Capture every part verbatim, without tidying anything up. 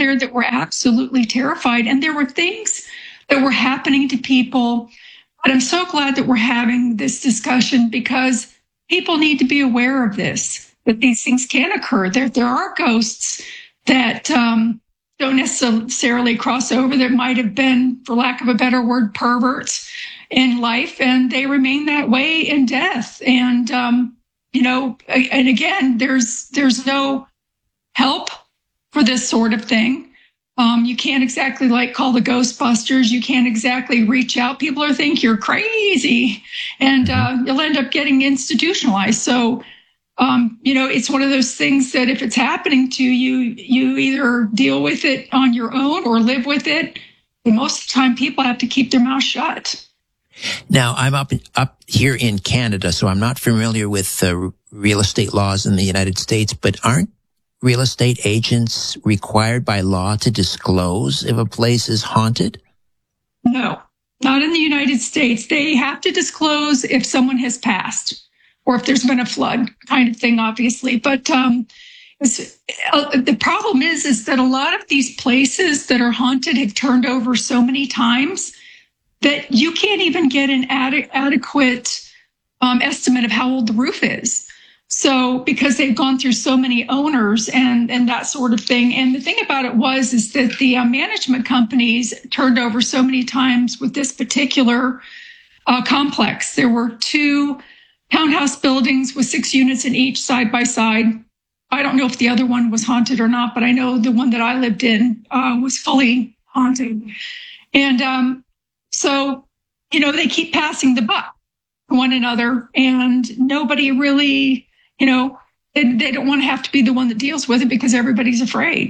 there that were absolutely terrified. And there were things that were happening to people. But I'm so glad that we're having this discussion, because people need to be aware of this, that these things can occur. There, there are ghosts that um, don't necessarily cross over, that might have been, for lack of a better word, perverts in life, and they remain that way in death. And, um, you know, and again, there's there's no help for this sort of thing. Um, you can't exactly like call the Ghostbusters. You can't exactly reach out. People are think you're crazy, and uh, you'll end up getting institutionalized. So, um, you know, it's one of those things that if it's happening to you, you either deal with it on your own or live with it. And most of the time, people have to keep their mouth shut. Now, I'm up up here in Canada, so I'm not familiar with uh, real estate laws in the United States, but aren't real estate agents required by law to disclose if a place is haunted? No, not in the United States. They have to disclose if someone has passed or if there's been a flood kind of thing, obviously. But um, uh, the problem is, is that a lot of these places that are haunted have turned over so many times that you can't even get an ad- adequate um, estimate of how old the roof is. So, because they've gone through so many owners and, and that sort of thing. And the thing about it was, is that the uh, management companies turned over so many times with this particular uh, complex. There were two townhouse buildings with six units in each, side by side. I don't know if the other one was haunted or not, but I know the one that I lived in uh, was fully haunted. And um, so, you know, they keep passing the buck to one another, and nobody really, you know, they, they don't want to have to be the one that deals with it because everybody's afraid.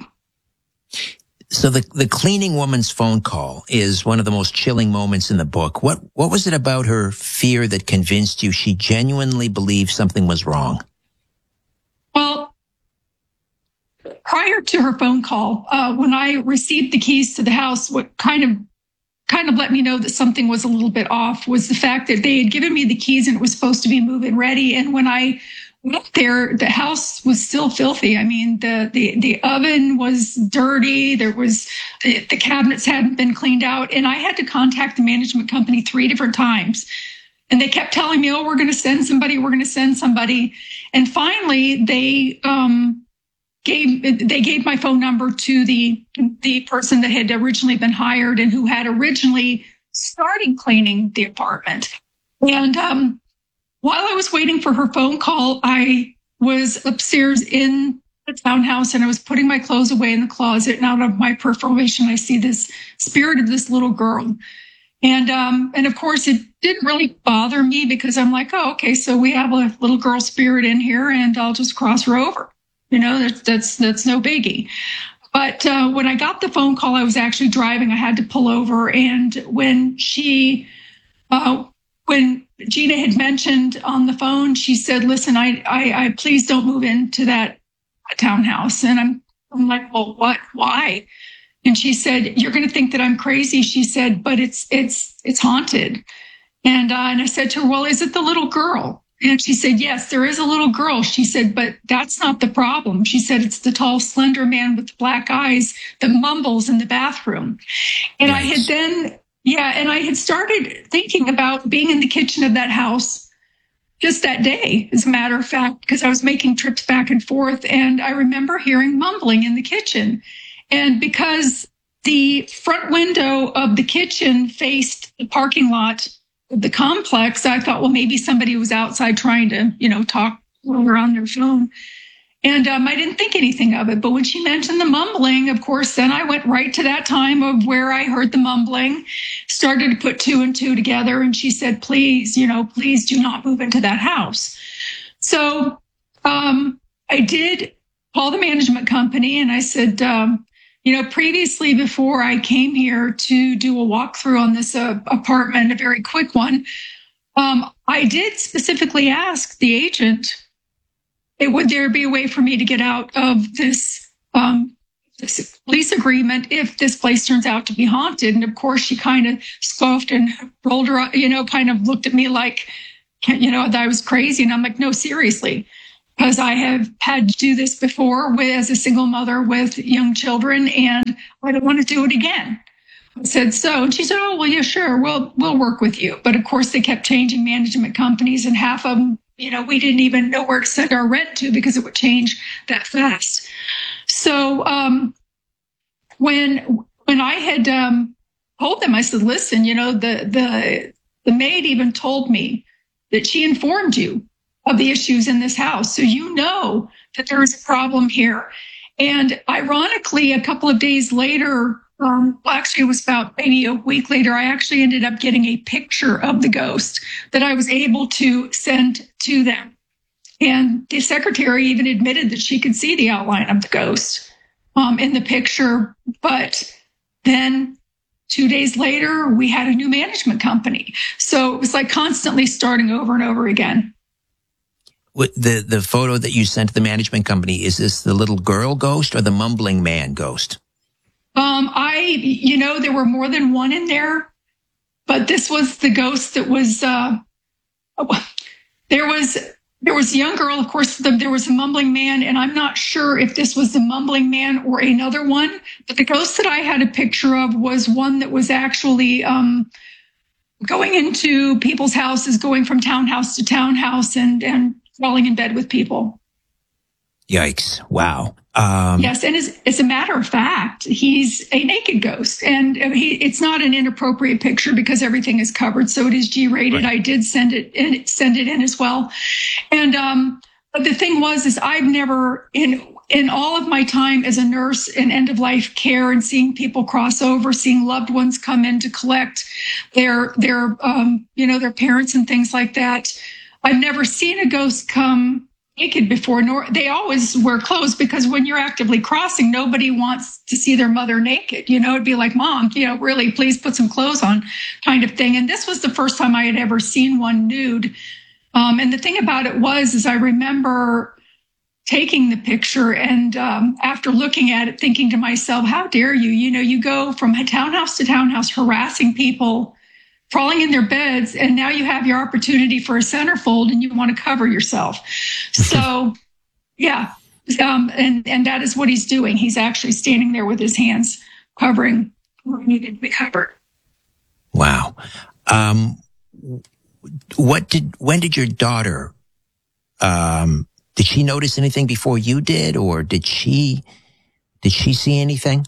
So the the cleaning woman's phone call is one of the most chilling moments in the book. What what was it about her fear that convinced you she genuinely believed something was wrong? Well, prior to her phone call, uh, when I received the keys to the house, what kind of kind of let me know that something was a little bit off was the fact that they had given me the keys and it was supposed to be move-in ready. And when I went there, the house was still filthy. I mean, the the, the oven was dirty. There was the, the cabinets hadn't been cleaned out. And I had to contact the management company three different times. And they kept telling me, oh, we're going to send somebody. We're going to send somebody. And finally, they um, gave they gave my phone number to the the person that had originally been hired and who had originally started cleaning the apartment. And um, while I was waiting for her phone call, I was upstairs in the townhouse and I was putting my clothes away in the closet. And out of my peripheral vision, I see this spirit of this little girl. And um, and of course, it didn't really bother me because I'm like, oh, okay, so we have a little girl spirit in here, and I'll just cross her over. You know, that's that's that's no biggie. But uh, when I got the phone call, I was actually driving. I had to pull over, and when she, uh, when Gina had mentioned on the phone, she said, "Listen, I, I, I please don't move into that townhouse." And I'm, I'm like, "Well, what? Why?" And she said, "You're going to think that I'm crazy." She said, "But it's it's it's haunted." And uh, and I said to her, "Well, is it the little girl?" And she said, "Yes, there is a little girl." She said, "But that's not the problem." She said, "It's the tall, slender man with black eyes that mumbles in the bathroom." And nice. I had then, yeah, and I had started thinking about being in the kitchen of that house just that day, as a matter of fact, because I was making trips back and forth. And I remember hearing mumbling in the kitchen. And because the front window of the kitchen faced the parking lot of the complex, I thought, well, maybe somebody was outside trying to, you know, talk over on their phone. And um, I didn't think anything of it. But when she mentioned the mumbling, of course, then I went right to that time of where I heard the mumbling, started to put two and two together. And she said, please, you know, please do not move into that house. So um, I did call the management company and I said, um, you know, previously before I came here to do a walkthrough on this uh, apartment, a very quick one, um, I did specifically ask the agent, it, would there be a way for me to get out of this, um, this lease agreement if this place turns out to be haunted? And of course, she kind of scoffed and rolled her, you know, kind of looked at me like, you know, that I was crazy. And I'm like, no, seriously. because I have had to do this before with, as a single mother with young children, and I don't want to do it again. I said, so, and she said, oh, well, yeah, sure, we'll, we'll work with you. But of course, they kept changing management companies, and half of them, you know, we didn't even know where to send our rent to because it would change that fast. So um, when when I had um, told them, I said, listen, you know, the the the maid even told me that she informed you of the issues in this house, so you know that there is a problem here. And ironically, a couple of days later, um, well, actually, it was about maybe a week later, I actually ended up getting a picture of the ghost that I was able to send to them. And the secretary even admitted that she could see the outline of the ghost um, in the picture. But then two days later, we had a new management company. So it was like constantly starting over and over again. What, the, the photo that you sent to the management company, is this the little girl ghost or the mumbling man ghost? Um, I, you know, there were more than one in there, but this was the ghost that was, uh, there was, there was a young girl, of course, the, there was a mumbling man, and I'm not sure if this was the mumbling man or another one, but the ghost that I had a picture of was one that was actually, um, going into people's houses, going from townhouse to townhouse and, and crawling in bed with people. Yikes. Wow. Um, yes, and as, as a matter of fact, he's a naked ghost, and he, it's not an inappropriate picture because everything is covered, so it is G-rated. Right. I did send it in, send it in as well. And um, but the thing was, is I've never, in in all of my time as a nurse in end-of-life care and seeing people cross over, seeing loved ones come in to collect their, their um, you know, their parents and things like that, I've never seen a ghost come naked before, nor they always wear clothes, because when you're actively crossing, nobody wants to see their mother naked. You know, it'd be like, Mom, you know, really, please put some clothes on, kind of thing. And this was the first time I had ever seen one nude. Um, and the thing about it was, is I remember taking the picture and um, after looking at it, thinking to myself, how dare you? You know, you go from townhouse to townhouse harassing people, crawling in their beds, and now you have your opportunity for a centerfold and you want to cover yourself. So, yeah, um, and, and that is what he's doing. He's actually standing there with his hands covering where needed to be covered. Wow. Um, what did, when did your daughter, um, did she notice anything before you did, or did she, did she see anything?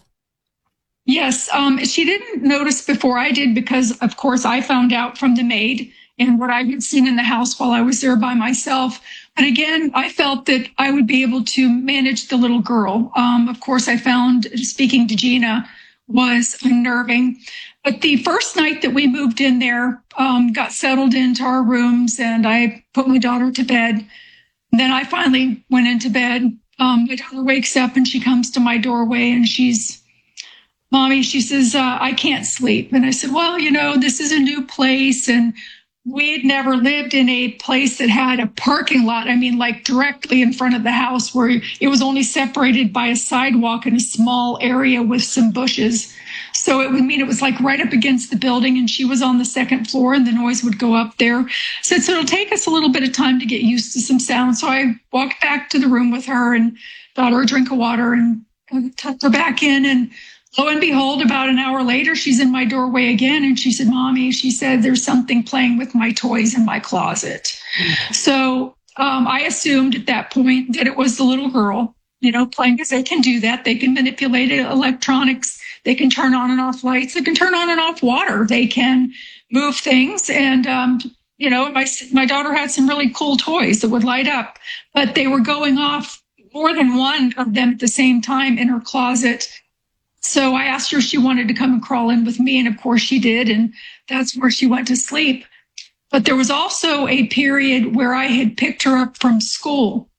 Yes, um, she didn't notice before I did because, of course, I found out from the maid and what I had seen in the house while I was there by myself. But again, I felt that I would be able to manage the little girl. Um, of course, I found speaking to Gina was unnerving. But the first night that we moved in there, um, got settled into our rooms, and I put my daughter to bed. And then I finally went into bed. Um, my daughter wakes up and she comes to my doorway and she's, Mommy, she says, uh, I can't sleep. And I said, well, you know, this is a new place, and we had never lived in a place that had a parking lot. I mean, like directly in front of the house, where it was only separated by a sidewalk and a small area with some bushes. So it would mean it was like right up against the building, and she was on the second floor and the noise would go up there. So, so it'll take us a little bit of time to get used to some sound. So I walked back to the room with her and got her a drink of water and, and tucked her back in, and lo and behold, about an hour later, she's in my doorway again. And she said, Mommy, she said, there's something playing with my toys in my closet. Mm-hmm. So um, I assumed at that point that it was the little girl, you know, playing, because they can do that. They can manipulate electronics. They can turn on and off lights. They can turn on and off water. They can move things. And, um, you know, my, my daughter had some really cool toys that would light up, but they were going off, more than one of them at the same time, in her closet. So I asked her if she wanted to come and crawl in with me, and of course she did, and that's where she went to sleep. But there was also a period where I had picked her up from school,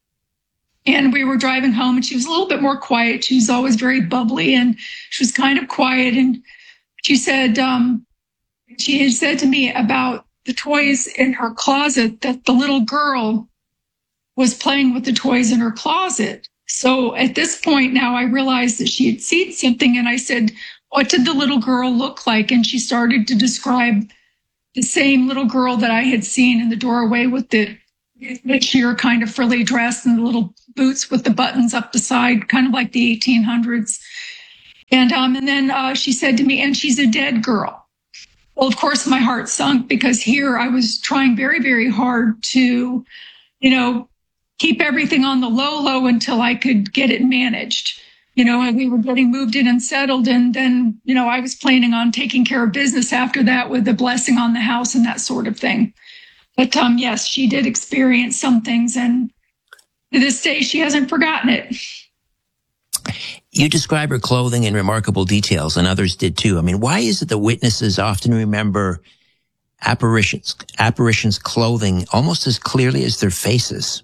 and we were driving home, and she was a little bit more quiet. She was always very bubbly, and she was kind of quiet, and she said, um, she had said to me about the toys in her closet, that the little girl was playing with the toys in her closet. So at this point now, I realized that she had seen something, and I said, what did the little girl look like? And she started to describe the same little girl that I had seen in the doorway with the the sheer kind of frilly dress and the little boots with the buttons up the side, kind of like the eighteen hundreds. And um, and then uh, she said to me, and she's a dead girl. Well, of course, my heart sunk, because here I was trying very, very hard to, you know, keep everything on the low, low until I could get it managed. You know, and we were getting moved in and settled. And then, you know, I was planning on taking care of business after that with the blessing on the house and that sort of thing. But um, yes, she did experience some things. And to this day, she hasn't forgotten it. You describe her clothing in remarkable details, and others did too. I mean, why is it that witnesses often remember apparitions, apparitions' clothing almost as clearly as their faces?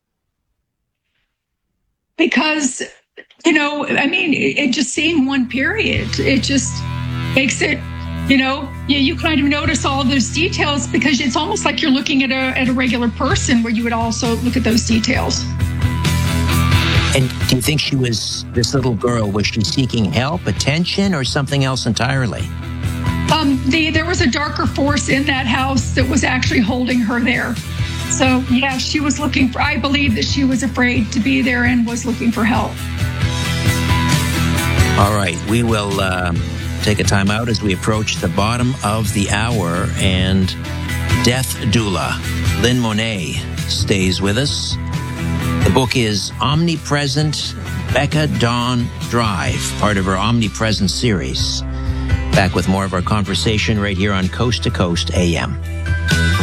Because, you know, I mean, it, it just seeing one period, it just makes it, you know, you, you kind of notice all of those details, because it's almost like you're looking at a at a regular person, where you would also look at those details. And do you think she was, this little girl, was she seeking help, attention, or something else entirely? Um, the, there was a darker force in that house that was actually holding her there. So, yeah, she was looking for, I believe that she was afraid to be there and was looking for help. All right, we will uh, take a time out as we approach the bottom of the hour, and Death Doula, Lynn Monet, stays with us. The book is Omnipresent, Becca Dawn Drive, part of her Omnipresent series. Back with more of our conversation right here on Coast to Coast A M.